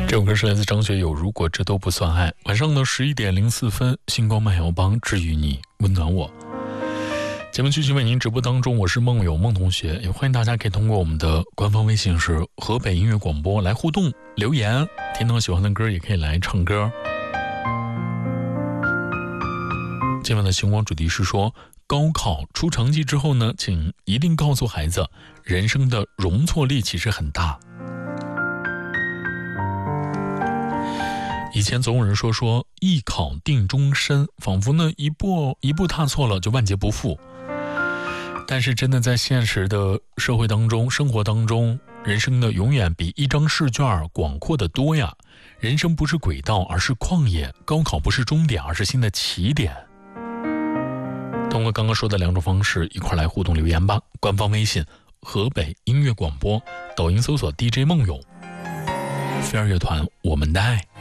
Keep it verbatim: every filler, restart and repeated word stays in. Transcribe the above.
这首歌是来自张学友，如果这都不算爱。晚上的十一点零四分，星光慢摇帮治愈你，温暖我。节目继续为您直播当中，我是梦友梦同学，也欢迎大家可以通过我们的官方微信是河北音乐广播来互动留言，听到喜欢的歌也可以来唱歌。今晚的星光主题是说，高考出成绩之后呢，请一定告诉孩子，人生的容错率其实很大。以前总有人说说一考定终身，仿佛呢一步一步踏错了就万劫不复。但是真的在现实的社会当中，生活当中，人生呢永远比一张试卷广阔的多呀。人生不是轨道，而是旷野；高考不是终点，而是新的起点。通过刚刚说的两种方式一块来互动留言吧。官方微信河北音乐广播，抖音搜索 D J 梦友，飞儿乐团我们的爱。